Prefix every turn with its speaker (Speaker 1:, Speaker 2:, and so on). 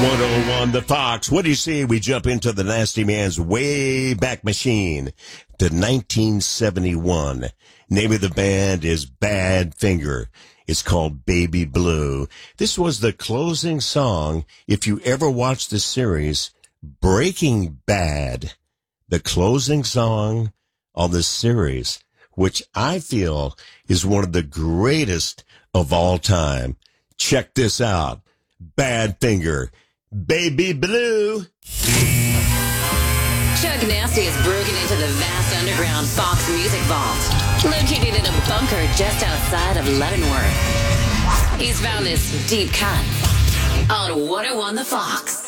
Speaker 1: 101 The Fox. What do you see? We jump into the Nasty Man's way back machine to 1971. Name of the band is Badfinger. It's called Baby Blue. This was the closing song. If you ever watched the series Breaking Bad, the closing song on the series, which I feel is one of the greatest of all time. Check this out. Badfinger. Baby Blue.
Speaker 2: Chuck Nasty has broken into the vast underground Fox Music Vault, located in a bunker just outside of Leavenworth. He's found this deep cut on 101 The Fox.